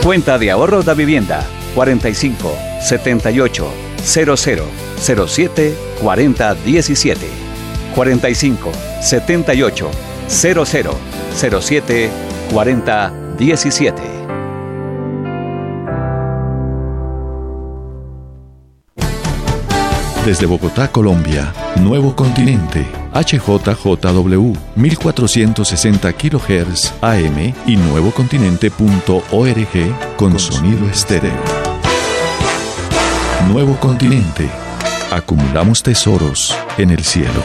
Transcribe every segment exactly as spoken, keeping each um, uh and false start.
Cuenta de ahorros da vivienda cuarenta y cinco, setenta y ocho, cero cero, cero siete, cuarenta, diecisiete. cuarenta y cinco, setenta y ocho, cero cero, cero siete, cuarenta, diecisiete. Desde Bogotá, Colombia, Nuevo Continente, H J J W, mil cuatrocientos sesenta kilohertz A M y nuevocontinente punto org con sonido estéreo. Nuevo Continente. Acumulamos tesoros en el cielo.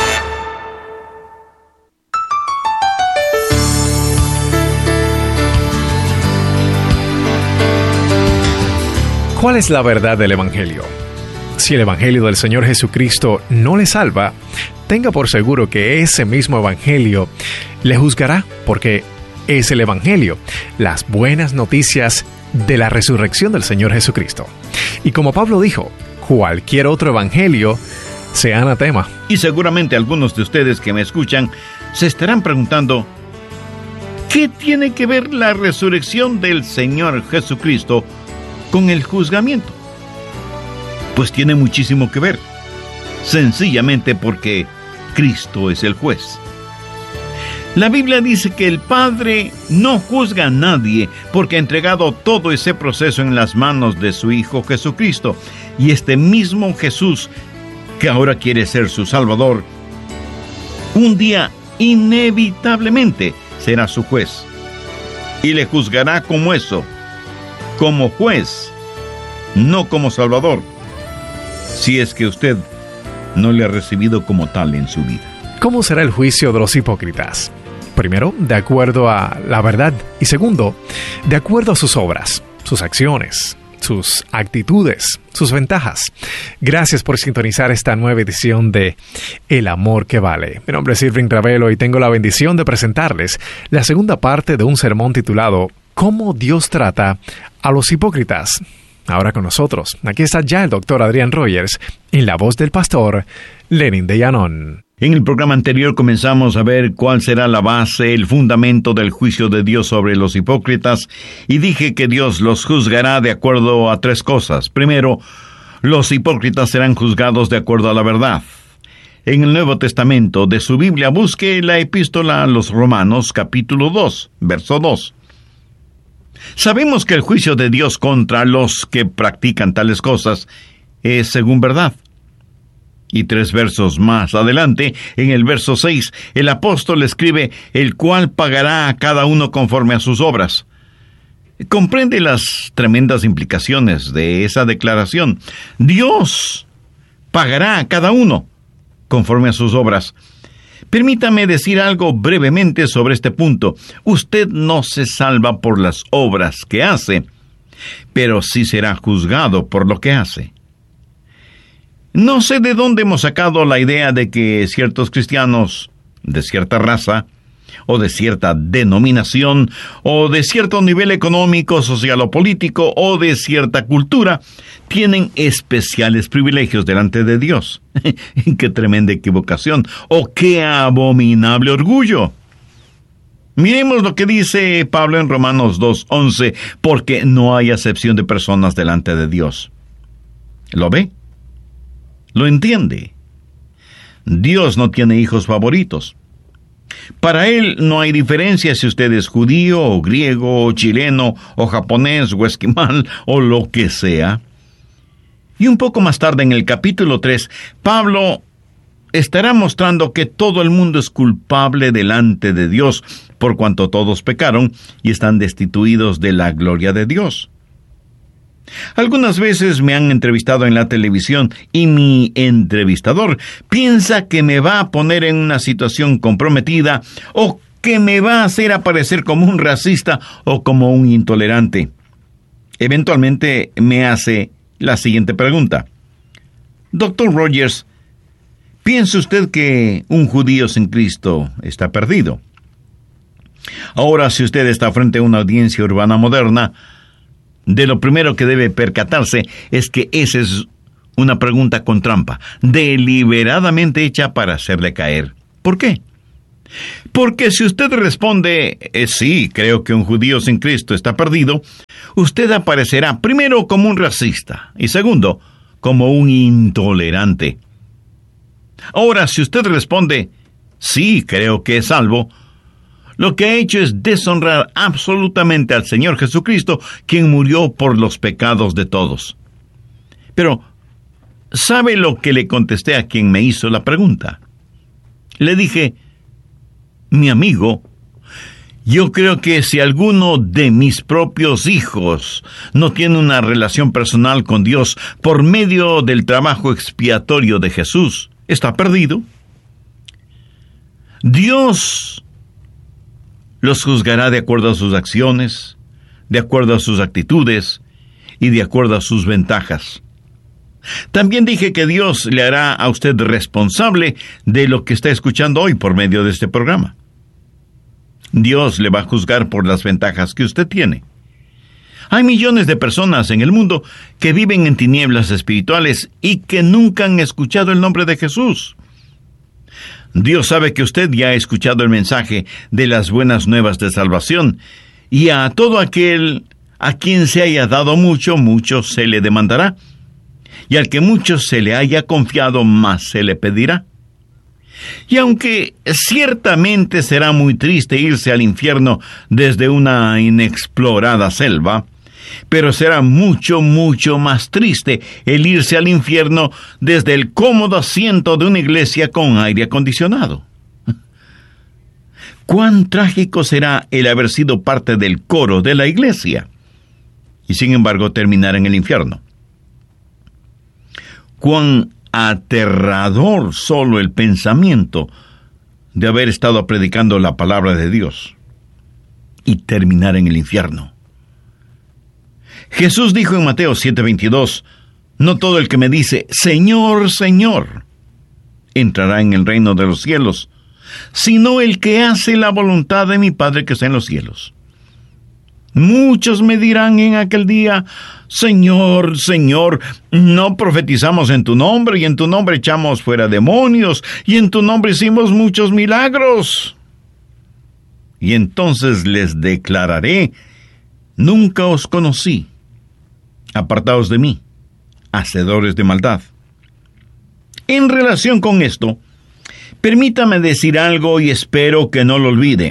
¿Cuál es la verdad del Evangelio? Si el Evangelio del Señor Jesucristo no le salva, tenga por seguro que ese mismo Evangelio le juzgará, porque es el Evangelio, las buenas noticias de la resurrección del Señor Jesucristo. Y como Pablo dijo, cualquier otro Evangelio sea anatema. Y seguramente algunos de ustedes que me escuchan se estarán preguntando, ¿qué tiene que ver la resurrección del Señor Jesucristo con el juzgamiento? Pues tiene muchísimo que ver, sencillamente porque Cristo es el juez. La Biblia dice que el Padre no juzga a nadie porque ha entregado todo ese proceso en las manos de su Hijo Jesucristo. Y este mismo Jesús, que ahora quiere ser su Salvador, un día inevitablemente será su juez. Y le juzgará como eso, como juez, no como Salvador, si es que usted no le ha recibido como tal en su vida. ¿Cómo será el juicio de los hipócritas? Primero, de acuerdo a la verdad. Y segundo, de acuerdo a sus obras, sus acciones, sus actitudes, sus ventajas. Gracias por sintonizar esta nueva edición de El Amor que Vale. Mi nombre es Irving Ravelo y tengo la bendición de presentarles la segunda parte de un sermón titulado ¿Cómo Dios trata a los hipócritas? Ahora con nosotros, aquí está ya el doctor Adrián Rogers, en la voz del pastor Lenin de Llanón. En el programa anterior comenzamos a ver cuál será la base, el fundamento del juicio de Dios sobre los hipócritas, y dije que Dios los juzgará de acuerdo a tres cosas. Primero, los hipócritas serán juzgados de acuerdo a la verdad. En el Nuevo Testamento de su Biblia, busque la epístola a los Romanos, capítulo dos, verso dos. Sabemos que el juicio de Dios contra los que practican tales cosas es según verdad. Y tres versos más adelante, en el verso seis, el apóstol escribe, el cual pagará a cada uno conforme a sus obras. Comprende las tremendas implicaciones de esa declaración. Dios pagará a cada uno conforme a sus obras. Permítame decir algo brevemente sobre este punto. Usted no se salva por las obras que hace, pero sí será juzgado por lo que hace. No sé de dónde hemos sacado la idea de que ciertos cristianos de cierta raza, o de cierta denominación, o de cierto nivel económico, social o político, o de cierta cultura, tienen especiales privilegios delante de Dios. ¡Qué tremenda equivocación! ¡Oh, qué abominable orgullo! Miremos lo que dice Pablo en Romanos dos once, porque no hay acepción de personas delante de Dios. ¿Lo ve? ¿Lo entiende? Dios no tiene hijos favoritos. Para Él no hay diferencia si usted es judío, o griego, o chileno, o japonés, o esquimal, o lo que sea. Y un poco más tarde, en el capítulo tres, Pablo estará mostrando que todo el mundo es culpable delante de Dios, por cuanto todos pecaron y están destituidos de la gloria de Dios. Algunas veces me han entrevistado en la televisión y mi entrevistador piensa que me va a poner en una situación comprometida o que me va a hacer aparecer como un racista o como un intolerante. Eventualmente me hace la siguiente pregunta. Doctor Rogers, ¿piensa usted que un judío sin Cristo está perdido? Ahora, si usted está frente a una audiencia urbana moderna, de lo primero que debe percatarse es que esa es una pregunta con trampa, deliberadamente hecha para hacerle caer. ¿Por qué? Porque si usted responde, eh, sí, creo que un judío sin Cristo está perdido, usted aparecerá primero como un racista y segundo, como un intolerante. Ahora, si usted responde, sí, creo que es salvo, lo que ha hecho es deshonrar absolutamente al Señor Jesucristo, quien murió por los pecados de todos. Pero, ¿sabe lo que le contesté a quien me hizo la pregunta? Le dije, mi amigo, yo creo que si alguno de mis propios hijos no tiene una relación personal con Dios por medio del trabajo expiatorio de Jesús, está perdido. Dios los juzgará de acuerdo a sus acciones, de acuerdo a sus actitudes y de acuerdo a sus ventajas. También dije que Dios le hará a usted responsable de lo que está escuchando hoy por medio de este programa. Dios le va a juzgar por las ventajas que usted tiene. Hay millones de personas en el mundo que viven en tinieblas espirituales y que nunca han escuchado el nombre de Jesús. Dios sabe que usted ya ha escuchado el mensaje de las buenas nuevas de salvación, y a todo aquel a quien se haya dado mucho, mucho se le demandará, y al que mucho se le haya confiado, más se le pedirá. Y aunque ciertamente será muy triste irse al infierno desde una inexplorada selva, pero será mucho, mucho más triste el irse al infierno desde el cómodo asiento de una iglesia con aire acondicionado. Cuán trágico será el haber sido parte del coro de la iglesia y sin embargo terminar en el infierno. Cuán aterrador solo el pensamiento de haber estado predicando la palabra de Dios y terminar en el infierno. Jesús dijo en Mateo siete veintidós, no todo el que me dice, Señor, Señor, entrará en el reino de los cielos, sino el que hace la voluntad de mi Padre que está en los cielos. Muchos me dirán en aquel día, Señor, Señor, no profetizamos en tu nombre, y en tu nombre echamos fuera demonios, y en tu nombre hicimos muchos milagros. Y entonces les declararé, nunca os conocí. Apartaos de mí, hacedores de maldad. En relación con esto, permítame decir algo y espero que no lo olvide.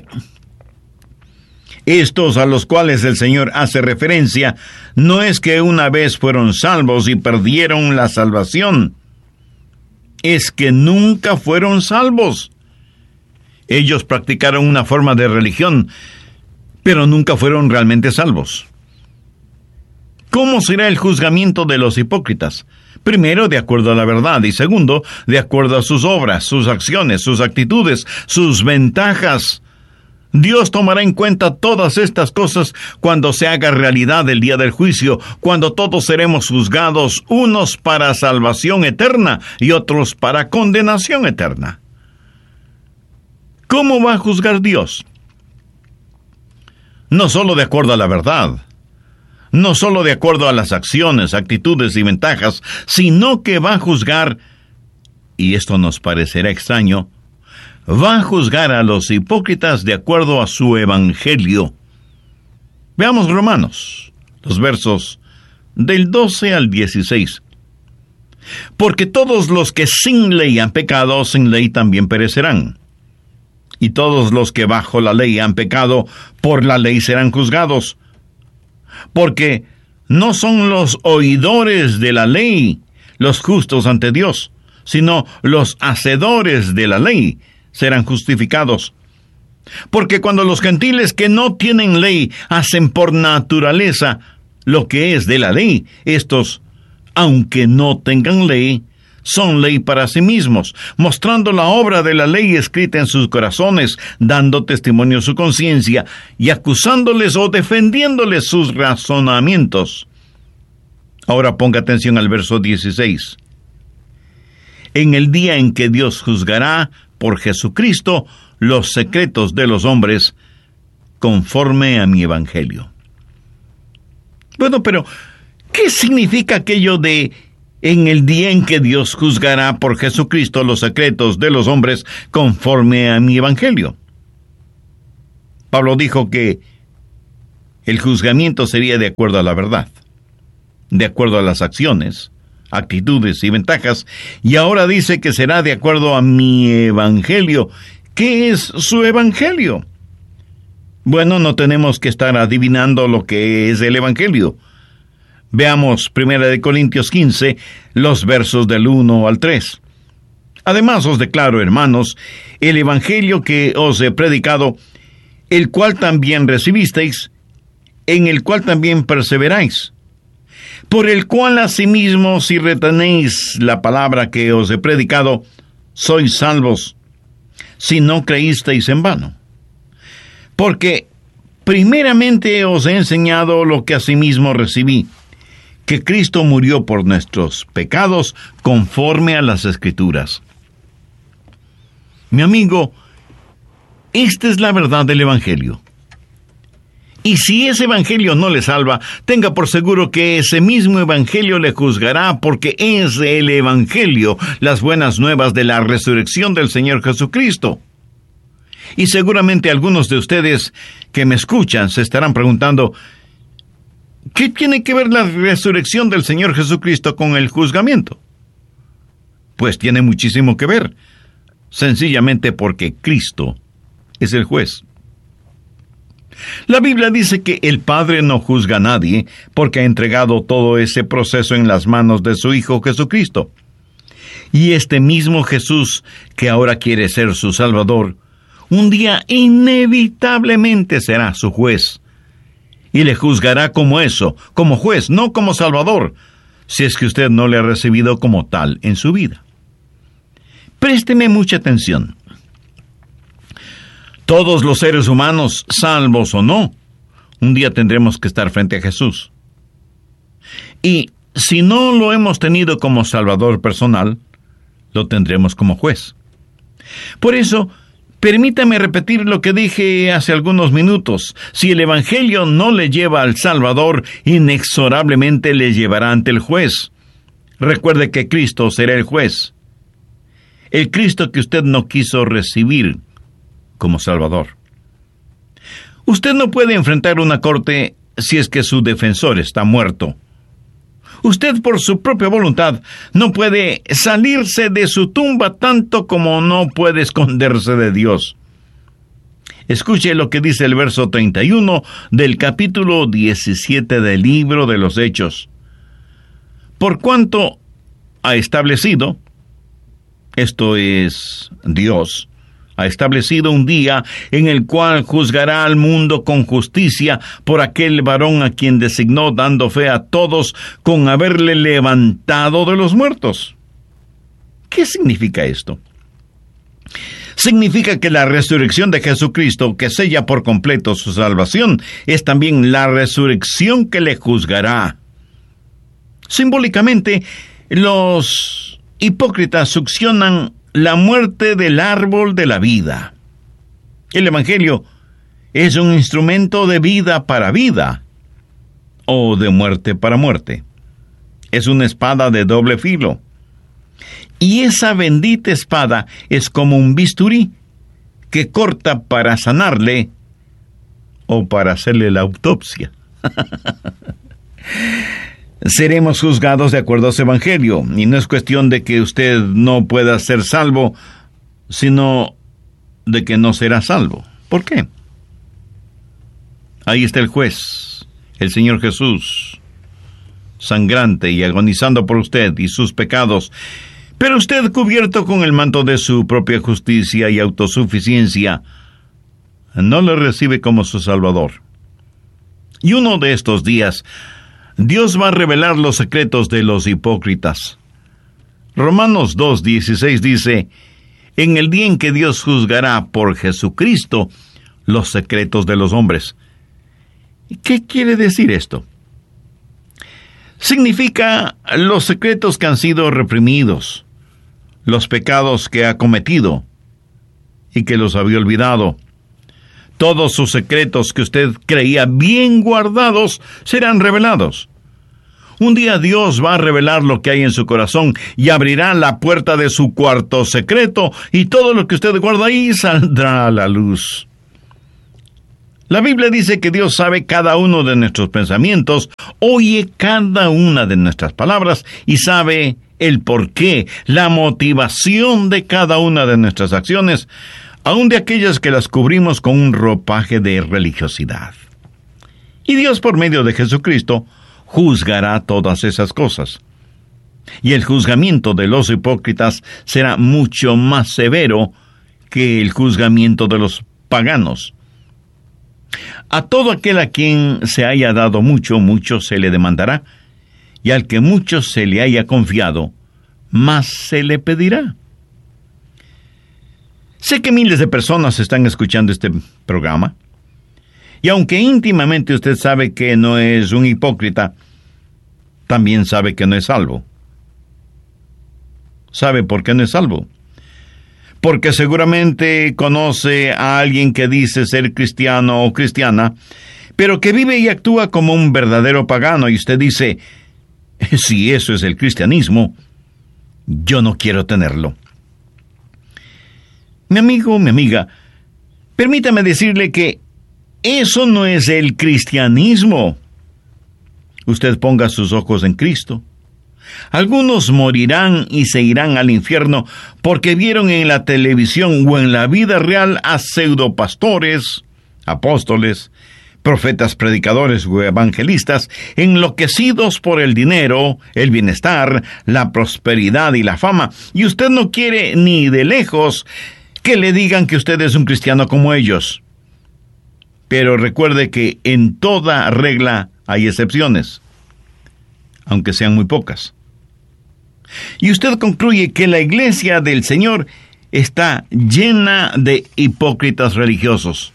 Estos a los cuales el Señor hace referencia, no es que una vez fueron salvos y perdieron la salvación. Es que nunca fueron salvos. Ellos practicaron una forma de religión, pero nunca fueron realmente salvos. ¿Cómo será el juzgamiento de los hipócritas? Primero, de acuerdo a la verdad, y segundo, de acuerdo a sus obras, sus acciones, sus actitudes, sus ventajas. Dios tomará en cuenta todas estas cosas cuando se haga realidad el día del juicio, cuando todos seremos juzgados, unos para salvación eterna y otros para condenación eterna. ¿Cómo va a juzgar Dios? No solo de acuerdo a la verdad, no solo de acuerdo a las acciones, actitudes y ventajas, sino que va a juzgar, y esto nos parecerá extraño, va a juzgar a los hipócritas de acuerdo a su evangelio. Veamos Romanos, los versos del doce al dieciséis. Porque todos los que sin ley han pecado, sin ley también perecerán. Y todos los que bajo la ley han pecado, por la ley serán juzgados. Porque no son los oidores de la ley los justos ante Dios, sino los hacedores de la ley serán justificados. Porque cuando los gentiles que no tienen ley hacen por naturaleza lo que es de la ley, estos, aunque no tengan ley, son ley para sí mismos, mostrando la obra de la ley escrita en sus corazones, dando testimonio a su conciencia y acusándoles o defendiéndoles sus razonamientos. Ahora ponga atención al verso dieciséis. En el día en que Dios juzgará por Jesucristo los secretos de los hombres, conforme a mi evangelio. Bueno, pero ¿qué significa aquello de en el día en que Dios juzgará por Jesucristo los secretos de los hombres conforme a mi evangelio. Pablo dijo que el juzgamiento sería de acuerdo a la verdad, de acuerdo a las acciones, actitudes y ventajas, y ahora dice que será de acuerdo a mi evangelio. ¿Qué es su evangelio? Bueno, no tenemos que estar adivinando lo que es el evangelio. Veamos primera de Corintios quince, los versos del uno al tres. Además os declaro, hermanos, el evangelio que os he predicado, el cual también recibisteis, en el cual también perseveráis, por el cual asimismo, si retenéis la palabra que os he predicado, sois salvos, si no creísteis en vano. Porque primeramente os he enseñado lo que asimismo recibí, que Cristo murió por nuestros pecados conforme a las Escrituras. Mi amigo, esta es la verdad del Evangelio. Y si ese Evangelio no le salva, tenga por seguro que ese mismo Evangelio le juzgará, porque es el Evangelio, las buenas nuevas de la resurrección del Señor Jesucristo. Y seguramente algunos de ustedes que me escuchan se estarán preguntando, ¿qué tiene que ver la resurrección del Señor Jesucristo con el juzgamiento? Pues tiene muchísimo que ver, sencillamente porque Cristo es el juez. La Biblia dice que el Padre no juzga a nadie porque ha entregado todo ese proceso en las manos de su Hijo Jesucristo. Y este mismo Jesús, que ahora quiere ser su Salvador, un día inevitablemente será su juez. Y le juzgará como eso, como juez, no como Salvador, si es que usted no le ha recibido como tal en su vida. Présteme mucha atención. Todos los seres humanos, salvos o no, un día tendremos que estar frente a Jesús. Y si no lo hemos tenido como Salvador personal, lo tendremos como juez. Por eso, permítame repetir lo que dije hace algunos minutos. Si el Evangelio no le lleva al Salvador, inexorablemente le llevará ante el juez. Recuerde que Cristo será el juez. El Cristo que usted no quiso recibir como Salvador. Usted no puede enfrentar una corte si es que su defensor está muerto. Usted por su propia voluntad no puede salirse de su tumba tanto como no puede esconderse de Dios. Escuche lo que dice el verso treinta y uno del capítulo diecisiete del libro de los Hechos. Por cuanto ha establecido, esto es Dios, ha establecido un día en el cual juzgará al mundo con justicia por aquel varón a quien designó, dando fe a todos con haberle levantado de los muertos. ¿Qué significa esto? Significa que la resurrección de Jesucristo, que sella por completo su salvación, es también la resurrección que le juzgará. Simbólicamente, los hipócritas succionan la muerte del árbol de la vida. El Evangelio es un instrumento de vida para vida, o de muerte para muerte. Es una espada de doble filo. Y esa bendita espada es como un bisturí que corta para sanarle o para hacerle la autopsia. Seremos juzgados de acuerdo a ese Evangelio, y no es cuestión de que usted no pueda ser salvo, sino de que no será salvo. ¿Por qué? Ahí está el juez, el Señor Jesús, sangrante y agonizando por usted y sus pecados, pero usted, cubierto con el manto de su propia justicia y autosuficiencia, no le recibe como su Salvador. Y uno de estos días, Dios va a revelar los secretos de los hipócritas. Romanos dos dieciséis dice, en el día en que Dios juzgará por Jesucristo los secretos de los hombres. ¿Qué quiere decir esto? Significa los secretos que han sido reprimidos, los pecados que ha cometido y que los había olvidado. Todos sus secretos que usted creía bien guardados serán revelados. Un día Dios va a revelar lo que hay en su corazón y abrirá la puerta de su cuarto secreto y todo lo que usted guarda ahí saldrá a la luz. La Biblia dice que Dios sabe cada uno de nuestros pensamientos, oye cada una de nuestras palabras y sabe el porqué, la motivación de cada una de nuestras acciones, aun de aquellas que las cubrimos con un ropaje de religiosidad. Y Dios, por medio de Jesucristo, juzgará todas esas cosas. Y el juzgamiento de los hipócritas será mucho más severo que el juzgamiento de los paganos. A todo aquel a quien se haya dado mucho, mucho se le demandará, y al que mucho se le haya confiado, más se le pedirá. Sé que miles de personas están escuchando este programa, y aunque íntimamente usted sabe que no es un hipócrita, también sabe que no es salvo. ¿Sabe por qué no es salvo? Porque seguramente conoce a alguien que dice ser cristiano o cristiana, pero que vive y actúa como un verdadero pagano, y usted dice, si eso es el cristianismo, yo no quiero tenerlo. Mi amigo, mi amiga, permítame decirle que eso no es el cristianismo. Usted ponga sus ojos en Cristo. Algunos morirán y se irán al infierno porque vieron en la televisión o en la vida real a pseudopastores, apóstoles, profetas, predicadores o evangelistas enloquecidos por el dinero, el bienestar, la prosperidad y la fama, y usted no quiere ni de lejos que le digan que usted es un cristiano como ellos. Pero recuerde que en toda regla hay excepciones, aunque sean muy pocas. Y usted concluye que la iglesia del Señor está llena de hipócritas religiosos.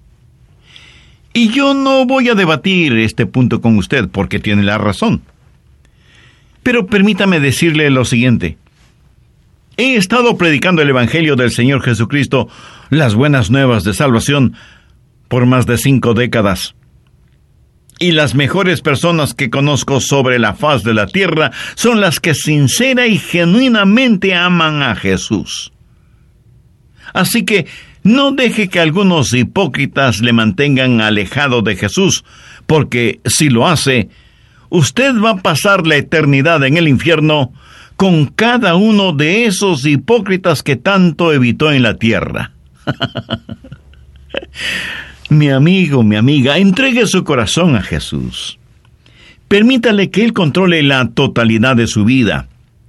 Y yo no voy a debatir este punto con usted porque tiene la razón. Pero permítame decirle lo siguiente. He estado predicando el Evangelio del Señor Jesucristo, las buenas nuevas de salvación, por más de cinco décadas. Y las mejores personas que conozco sobre la faz de la tierra son las que sincera y genuinamente aman a Jesús. Así que no deje que algunos hipócritas le mantengan alejado de Jesús, porque si lo hace, usted va a pasar la eternidad en el infierno con cada uno de esos hipócritas que tanto evitó en la tierra. Mi amigo, mi amiga, entregue su corazón a Jesús. Permítale que Él controle la totalidad de su vida.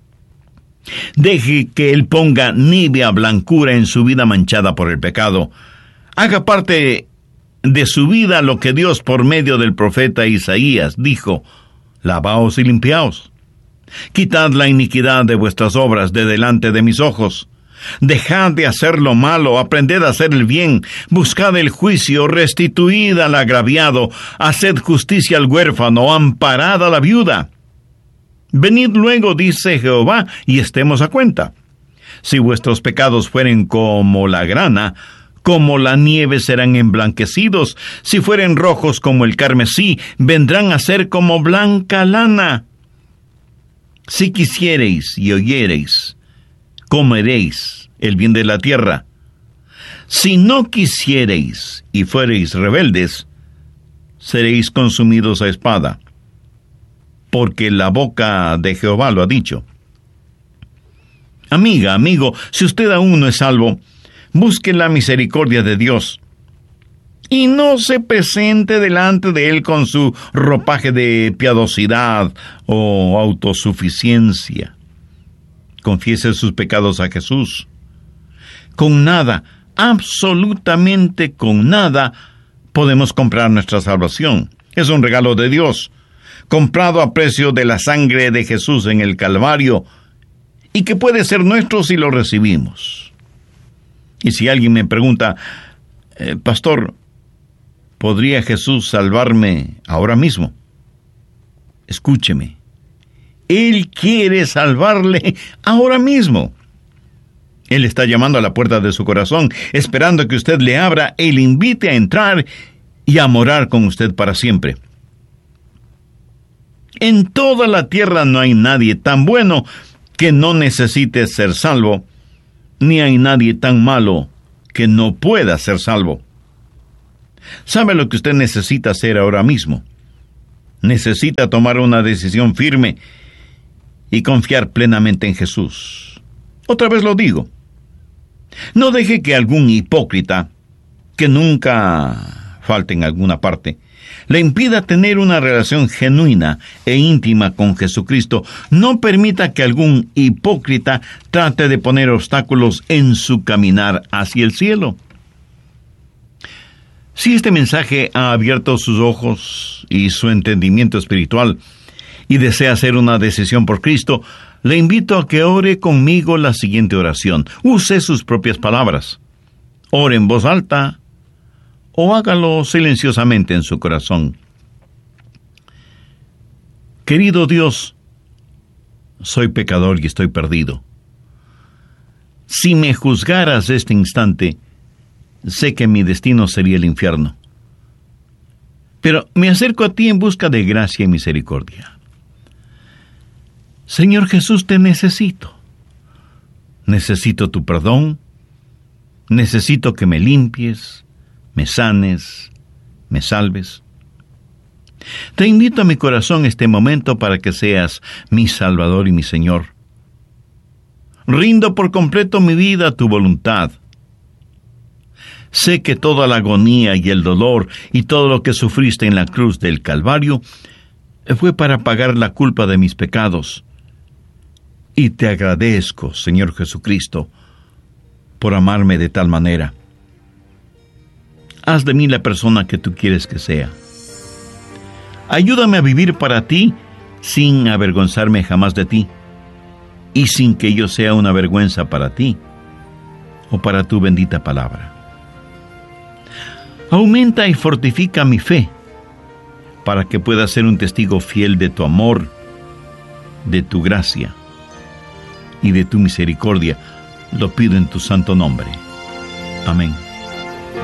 Deje que Él ponga nívea blancura en su vida manchada por el pecado. Haga parte de su vida lo que Dios por medio del profeta Isaías dijo: lavaos y limpiaos. Quitad la iniquidad de vuestras obras de delante de mis ojos. Dejad de hacer lo malo, aprended a hacer el bien, buscad el juicio, restituid al agraviado, haced justicia al huérfano, amparad a la viuda. Venid luego, dice Jehová, y estemos a cuenta. Si vuestros pecados fueren como la grana, como la nieve serán emblanquecidos. Si fueren rojos como el carmesí, vendrán a ser como blanca lana. Si quisiereis y oyereis, comeréis el bien de la tierra. Si no quisiereis y fuereis rebeldes, seréis consumidos a espada, porque la boca de Jehová lo ha dicho. Amiga, amigo, si usted aún no es salvo, busque la misericordia de Dios y no se presente delante de Él con su ropaje de piadosidad o autosuficiencia. Confiese sus pecados a Jesús. Con nada, absolutamente con nada, podemos comprar nuestra salvación. Es un regalo de Dios, comprado a precio de la sangre de Jesús en el Calvario, y que puede ser nuestro si lo recibimos. Y si alguien me pregunta, eh, Pastor, ¿podría Jesús salvarme ahora mismo? Escúcheme. Él quiere salvarle ahora mismo. Él está llamando a la puerta de su corazón, esperando que usted le abra y le invite a entrar y a morar con usted para siempre. En toda la tierra no hay nadie tan bueno que no necesite ser salvo, ni hay nadie tan malo que no pueda ser salvo. ¿Sabe lo que usted necesita hacer ahora mismo? Necesita tomar una decisión firme y confiar plenamente en Jesús. Otra vez lo digo. No deje que algún hipócrita, que nunca falte en alguna parte, le impida tener una relación genuina e íntima con Jesucristo. No permita que algún hipócrita trate de poner obstáculos en su caminar hacia el cielo. Si este mensaje ha abierto sus ojos y su entendimiento espiritual y desea hacer una decisión por Cristo, le invito a que ore conmigo la siguiente oración. Use sus propias palabras. Ore en voz alta o hágalo silenciosamente en su corazón. Querido Dios, soy pecador y estoy perdido. Si me juzgaras este instante, sé que mi destino sería el infierno. Pero me acerco a ti en busca de gracia y misericordia. Señor Jesús, te necesito. Necesito tu perdón. Necesito que me limpies, me sanes, me salves. Te invito a mi corazón este momento para que seas mi Salvador y mi Señor. Rindo por completo mi vida a tu voluntad. Sé que toda la agonía y el dolor y todo lo que sufriste en la cruz del Calvario fue para pagar la culpa de mis pecados. Y te agradezco, Señor Jesucristo, por amarme de tal manera. Haz de mí la persona que tú quieres que sea. Ayúdame a vivir para ti sin avergonzarme jamás de ti y sin que yo sea una vergüenza para ti o para tu bendita palabra. Aumenta y fortifica mi fe para que pueda ser un testigo fiel de tu amor, de tu gracia y de tu misericordia. Lo pido en tu santo nombre. Amén.